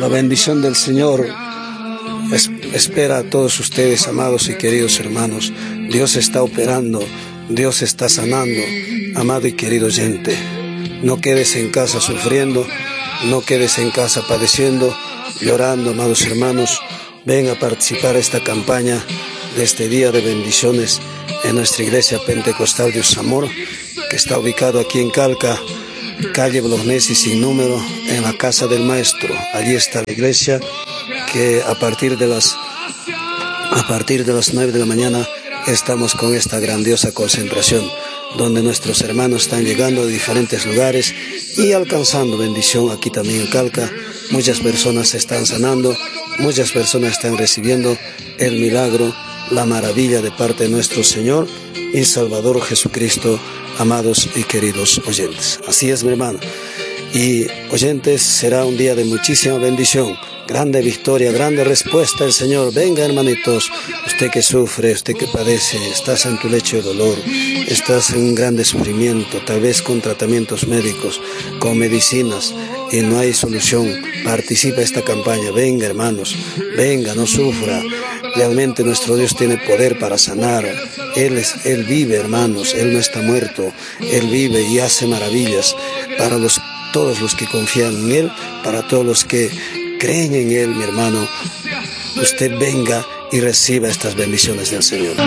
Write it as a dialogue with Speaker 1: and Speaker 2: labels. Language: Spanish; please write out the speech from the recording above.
Speaker 1: La bendición del Señor espera a todos ustedes, amados y queridos hermanos. Dios está operando, Dios está sanando, amado y querido oyente. No quedes en casa sufriendo, no quedes en casa padeciendo, llorando, amados hermanos. Ven a participar a esta campaña de este día de bendiciones en nuestra iglesia pentecostal Dios Amor, que está ubicado aquí en Calca, calle Blognesi sin número, en la casa del maestro. Allí está la iglesia, que a partir de las 9 de la mañana estamos con esta grandiosa concentración, donde nuestros hermanos están llegando de diferentes lugares y alcanzando bendición aquí también en Calca. Muchas personas se están sanando, muchas personas están recibiendo el milagro, la maravilla de parte de nuestro Señor y Salvador Jesucristo, amados y queridos oyentes. Así es, mi hermano. Y oyentes, será un día de muchísima bendición, grande victoria, grande respuesta del Señor. Venga, hermanitos, usted que sufre, usted que padece, estás en tu lecho de dolor, estás en un grande sufrimiento, tal vez con tratamientos médicos, con medicinas, y no hay solución. Participa en esta campaña. Venga, hermanos, venga, no sufra. Realmente nuestro Dios tiene poder para sanar. Él vive, hermanos, Él no está muerto. Él vive y hace maravillas para todos los que confían en Él, para todos los que creen en Él, mi hermano. Usted venga y reciba estas bendiciones del Señor.